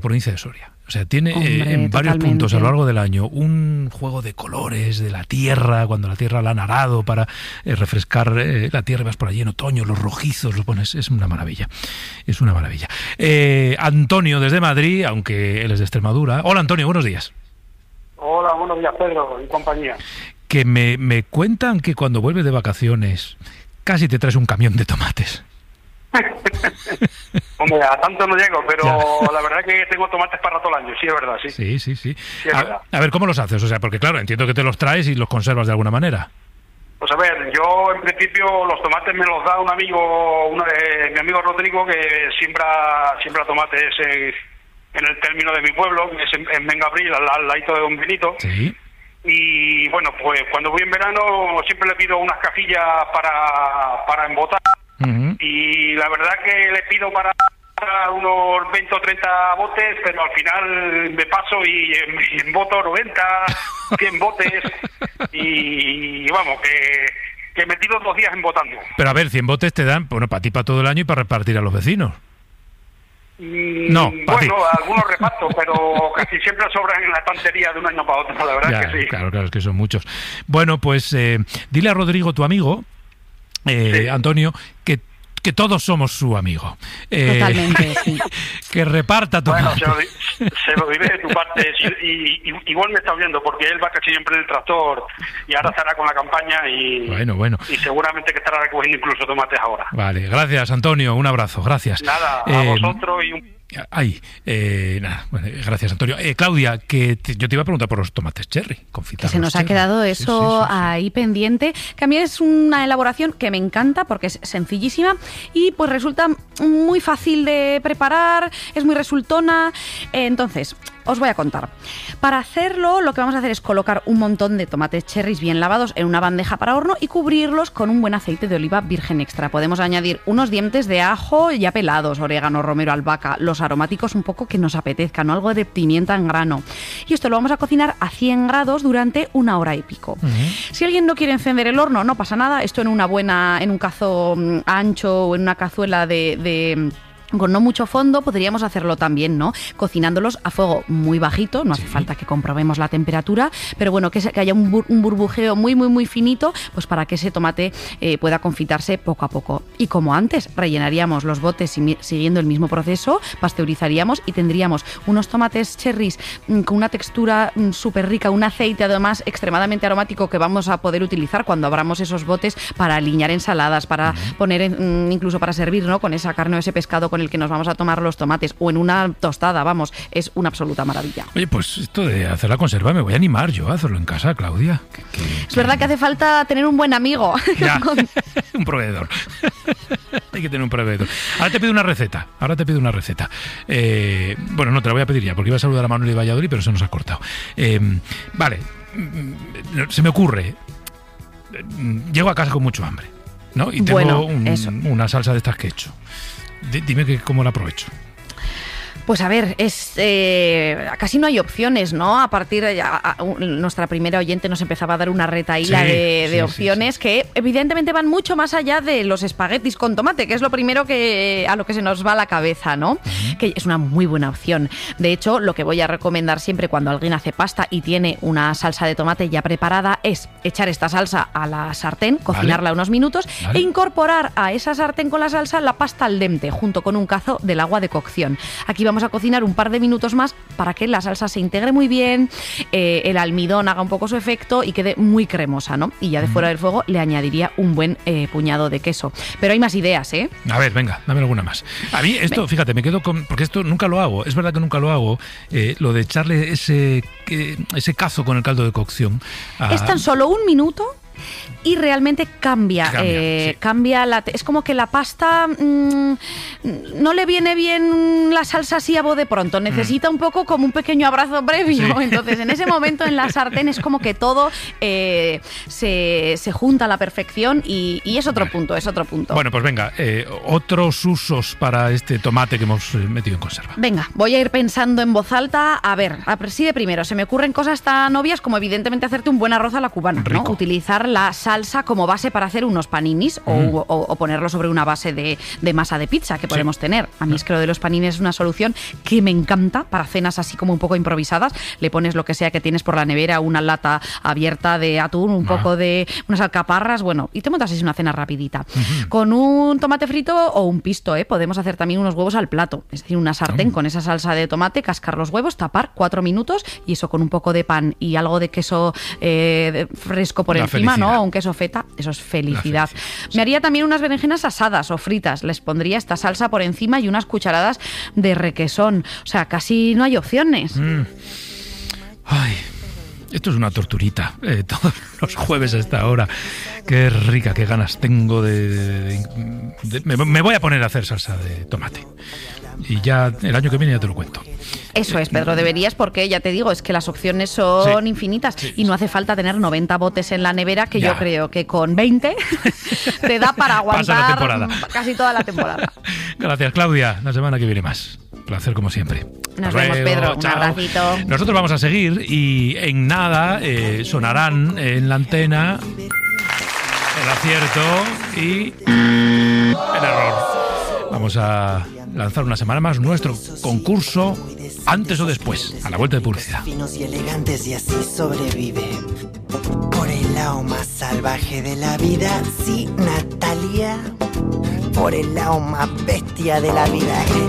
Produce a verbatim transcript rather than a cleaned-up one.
provincia de Soria. O sea, tiene Hombre, eh, en varios totalmente. puntos a lo largo del año un juego de colores de la tierra, cuando la tierra la han arado para eh, refrescar eh, la tierra, vas por allí en otoño, los rojizos, los pones, es una maravilla, es una maravilla. Eh, Antonio desde Madrid, aunque él es de Extremadura. Hola Antonio, buenos días. Hola, buenos días Pedro y compañía. Que me, me cuentan que cuando vuelves de vacaciones casi te traes un camión de tomates. Hombre, a tanto no llego, pero Ya. la verdad es que tengo tomates para todo el año, sí es verdad, sí. Sí, sí, sí. Sí, es verdad. A, a ver, ¿cómo los haces? O sea, porque claro, entiendo que te los traes y los conservas de alguna manera. Pues a ver, yo en principio los tomates me los da un amigo, uno de mi amigo Rodrigo, que siembra, siembra tomates en, en el término de mi pueblo, que es en, en Mengabril, al, al ladito de Don Benito. Sí. Y bueno, pues cuando voy en verano siempre le pido unas cajillas para, para embotar. Uh-huh. Y la verdad que le pido para unos veinte o treinta botes, pero al final me paso y, y emboto noventa, cien botes y, y vamos, que, que me tiro dos días embotando. Pero a ver, cien botes te dan, bueno, para ti, para todo el año y para repartir a los vecinos. Mm, No, para bueno, ti. algunos reparto, pero casi siempre sobran en la estantería de un año para otro, la verdad Ya, es que sí. claro, claro, es que son muchos. Bueno, pues eh, dile a Rodrigo, tu amigo, eh, Sí. Antonio, que que todos somos su amigo. Eh, Totalmente, sí. Que reparta tu Bueno, se lo, di- se lo diré de tu parte. Y, y- y- igual me está oyendo, porque él va casi siempre en el tractor y ahora estará con la campaña y, Bueno, bueno. y seguramente que estará recogiendo incluso tomates ahora. Vale, gracias Antonio, un abrazo, gracias. Nada, a Eh, vosotros y un... Ay, eh, nada, bueno, gracias Antonio. Eh, Claudia, que te- yo te iba a preguntar por los tomates cherry. Que Confitarlos se nos ha cherry. quedado Sí, eso sí, sí, sí. ahí pendiente, que a mí es una elaboración que me encanta porque es sencillísima y pues resulta muy fácil de preparar, es muy resultona. Eh, Entonces, os voy a contar. Para hacerlo, lo que vamos a hacer es colocar un montón de tomates cherries bien lavados en una bandeja para horno y cubrirlos con un buen aceite de oliva virgen extra. Podemos añadir unos dientes de ajo ya pelados, orégano, romero, albahaca, los aromáticos un poco que nos apetezcan, ¿no? Algo de pimienta en grano. Y esto lo vamos a cocinar a cien grados durante una hora y pico. Uh-huh. Si alguien no quiere encender el horno, no pasa nada. Esto en una buena, en un cazo mm, ancho o en una cazuela de... de con no mucho fondo, podríamos hacerlo también, ¿no? Cocinándolos a fuego muy bajito, no hace Sí. falta que comprobemos la temperatura, pero bueno, que, se- que haya un, bur- un burbujeo muy, muy, muy finito, pues para que ese tomate eh, pueda confitarse poco a poco. Y como antes, rellenaríamos los botes simi- siguiendo el mismo proceso, pasteurizaríamos y tendríamos unos tomates cherries mm, con una textura mm, súper rica, un aceite además extremadamente aromático que vamos a poder utilizar cuando abramos esos botes para aliñar ensaladas, para poner en- mm, incluso para servir, ¿no? Con esa carne o ese pescado con el que nos vamos a tomar los tomates o en una tostada, vamos, es una absoluta maravilla. Oye, pues esto de hacer la conserva me voy a animar yo a hacerlo en casa, Claudia. Que- que- Es verdad que hace falta tener un buen amigo. Ya, un proveedor. Hay que tener un proveedor. Ahora te pido una receta. Ahora te pido una receta. Eh, bueno, no te la voy a pedir ya, porque iba a saludar a Manuel de Valladolid, pero se nos ha cortado. Eh, vale, mm, se me ocurre. Mm, Llego a casa con mucho hambre, ¿no? Y tengo Bueno, un- eso. una salsa de estas que he hecho. D- dime que cómo la aprovecho. Pues a ver, es eh, casi no hay opciones, ¿no? A partir de a- a- nuestra primera oyente nos empezaba a dar una retaíla Sí, de, de sí, sí, opciones sí. que evidentemente van mucho más allá de los espaguetis con tomate, que es lo primero que a lo que se nos va a la cabeza, ¿no? Uh-huh. Que es una muy buena opción. De hecho, lo que voy a recomendar siempre cuando alguien hace pasta y tiene una salsa de tomate ya preparada es echar esta salsa a la sartén, cocinarla Vale. unos minutos Vale. e incorporar a esa sartén con la salsa la pasta al dente junto con un cazo del agua de cocción. Aquí vamos a cocinar un par de minutos más para que la salsa se integre muy bien, eh, el almidón haga un poco su efecto y quede muy cremosa, ¿no? Y ya de fuera del fuego le añadiría un buen eh, puñado de queso. Pero hay más ideas, ¿eh? A ver, venga, dame alguna más. A mí esto, fíjate, me quedo con... Porque esto nunca lo hago. Es verdad que nunca lo hago. Eh, lo de echarle ese, que- ese cazo con el caldo de cocción. a- Es tan solo un minuto y realmente cambia, Cambia, eh, sí. cambia la, es como que la pasta mmm, no le viene bien la salsa así a bote pronto, necesita un poco como un pequeño abrazo previo. Sí. Entonces en ese momento en la sartén es como que todo eh, se, se junta a la perfección y, y es otro Vale. punto, es otro punto. Bueno, pues venga, eh, otros usos para este tomate que hemos eh, metido en conserva. Venga, voy a ir pensando en voz alta. A ver, así de primero, se me ocurren cosas tan obvias como evidentemente hacerte un buen arroz a la cubana, ¿no? Rico. Utilizar la salsa como base para hacer unos paninis mm. o, o, o ponerlo sobre una base de, de masa de pizza que podemos sí. tener. A mí es que lo de los paninis es una solución que me encanta para cenas así como un poco improvisadas. Le pones lo que sea que tienes por la nevera, una lata abierta de atún, un ah. poco de unas alcaparras, bueno, y te montas así una cena rapidita. Uh-huh. Con un tomate frito o un pisto, ¿eh? Podemos hacer también unos huevos al plato, es decir, una sartén uh-huh. con esa salsa de tomate, cascar los huevos, tapar cuatro minutos y eso con un poco de pan y algo de queso eh, fresco por la encima, felicidad. ¿no? Un queso feta, eso es felicidad. felicidad. Me haría también unas berenjenas asadas o fritas, les pondría esta salsa por encima y unas cucharadas de requesón, o sea, casi no hay opciones. Mm. Ay, esto es una torturita, eh, todos los jueves a esta hora. Qué rica, qué ganas tengo de... de, de, de me, me voy a poner a hacer salsa de tomate. Y ya el año que viene ya te lo cuento. Eso es, Pedro, deberías, porque ya te digo, es que las opciones son sí. infinitas sí. y no hace falta tener noventa botes en la nevera, que ya. yo creo que con veinte te da para aguantar casi toda la temporada. Gracias, Claudia. La semana que viene más. Placer como siempre. Nos vemos, Pedro. Chao. Un abracito. Nosotros vamos a seguir y en nada eh, sonarán en la antena el acierto y el error. Vamos a lanzar una semana más nuestro concurso antes o después, a la vuelta de publicidad. Finos y elegantes y así sobrevive. Por el lado más salvaje de la vida, sí, Natalia. Por el lado más bestia de la vida.